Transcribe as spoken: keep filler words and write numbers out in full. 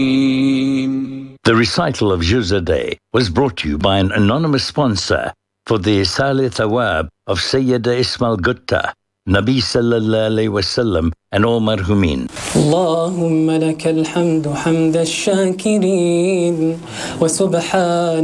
The recital of Juz a Day was brought to you by an anonymous sponsor for the Isal Thawab of Sayyida Ismail Gutta, Nabi Sallallahu Alaihi Wasallam and all marhumin. اللهم لك الحمد حمد الشاكرين وسبحان